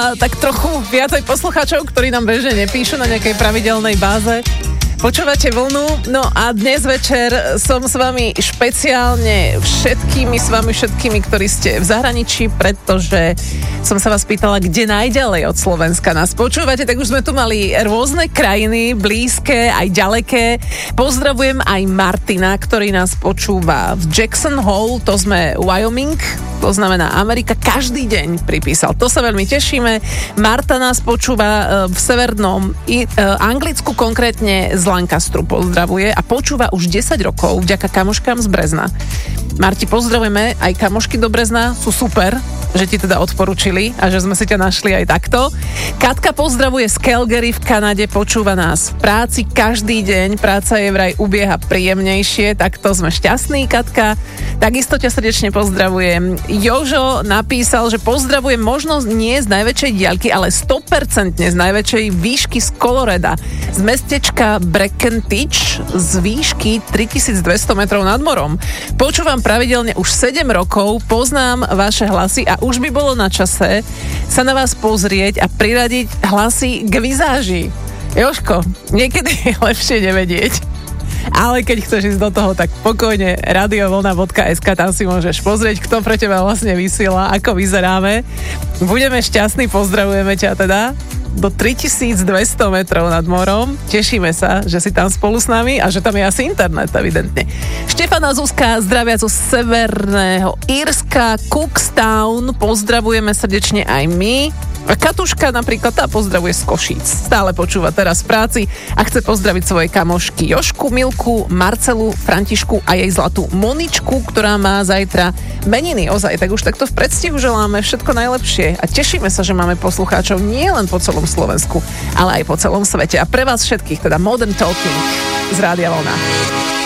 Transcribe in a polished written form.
a tak trochu viacej poslucháčov, ktorí nám bežne nepíšu na nejakej pravidelnej báze. Počúvate Vlnu, no a dnes večer som s vami špeciálne všetkými, ktorí ste v zahraničí, pretože som sa vás pýtala, kde najďalej od Slovenska nás počúvate, tak už sme tu mali rôzne krajiny, blízke, aj ďaleké. Pozdravujem aj Martina, ktorý nás počúva v Jackson Hole, to sme Wyoming, to znamená Amerika, každý deň pripísal. To sa veľmi tešíme. Marta nás počúva v severnom Anglicku, konkrétne z Lancastru pozdravuje a počúva už 10 rokov vďaka kamoškám z Brezna. Marti, pozdravujeme, aj kamošky do Brezna sú super, že ti teda odporúčili a že sme si ťa našli aj takto. Katka pozdravuje z Calgary v Kanade, počúva nás v práci každý deň, práca je vraj ubieha príjemnejšie, tak to sme šťastní, Katka. Takisto ťa srdečne pozdravujem. Jožo napísal, že pozdravujem možno nie z najväčšej diaľky, ale 100% z najväčšej výšky z Colorada, z mestečka Breckenridge, z výšky 3200 metrov nad morom. Počúvam pravidelne už 7 rokov, poznám vaše hlasy a už by bolo na čase sa na vás pozrieť a priradiť hlasy k vizáži. Jožko, niekedy je lepšie nevedieť, ale keď chceš ísť do toho, tak pokojne radiovlna.sk, tam si môžeš pozrieť, kto pre teba vlastne vysiela, ako vyzeráme. Budeme šťastní, pozdravujeme ťa teda do 3200 metrov nad morom. Tešíme sa, že si tam spolu s nami a že tam je asi internet, evidentne. Štefana Zuzka zdravia zo severného Írska, Cookstown, pozdravujeme srdečne aj my. A Katuška napríklad, tá pozdravuje z Košíc. Stále počúva teraz v práci a chce pozdraviť svoje kamošky Jožku, Milku, Marcelu, Františku a jej zlatú Moničku, ktorá má zajtra meniny. Ozaj, tak už takto v predstihu želáme všetko najlepšie a tešíme sa, že máme poslucháčov nie len po celom Slovensku, ale aj po celom svete. A pre vás všetkých teda Modern Talking z Rádia Vlna.